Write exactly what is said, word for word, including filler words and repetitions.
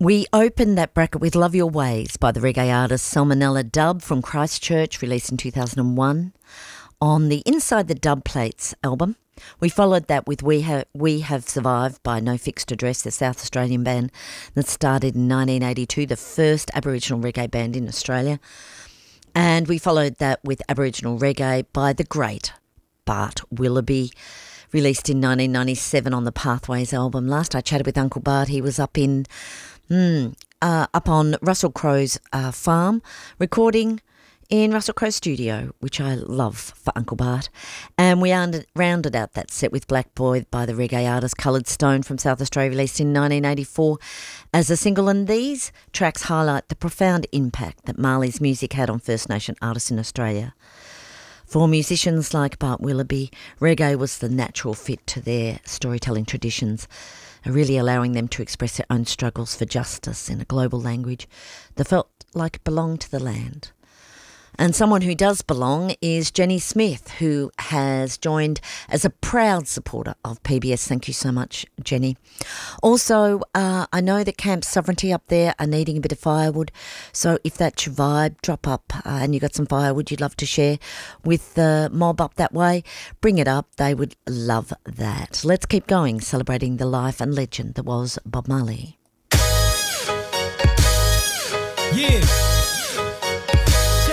We opened that bracket with Love Your Ways by the reggae artist Salmonella Dub from Christchurch, released in two thousand one on the Inside the Dub Plates album. We followed that with We Have, we Have Survived by No Fixed Address, the South Australian band that started in nineteen eighty-two, the first Aboriginal reggae band in Australia. And we followed that with Aboriginal Reggae by the great Bart Willoughby, released in nineteen ninety-seven on the Pathways album. Last I chatted with Uncle Bart, he was up in mm, uh, up on Russell Crowe's uh, farm, recording in Russell Crowe's studio, which I love for Uncle Bart. And we rounded, rounded out that set with Black Boy by the reggae artist Coloured Stone from South Australia, released in nineteen eighty-four as a single. And these tracks highlight the profound impact that Marley's music had on First Nation artists in Australia. For musicians like Bart Willoughby, reggae was the natural fit to their storytelling traditions, really allowing them to express their own struggles for justice in a global language that felt like it belonged to the land. And someone who does belong is Jenny Smith, who has joined as a proud supporter of P B S. Thank you so much, Jenny. Also, uh, I know that Camp Sovereignty up there are needing a bit of firewood. So if that's your vibe, drop up uh, and you got some firewood you'd love to share with the mob up that way, bring it up. They would love that. Let's keep going, celebrating the life and legend that was Bob Marley. Yeah.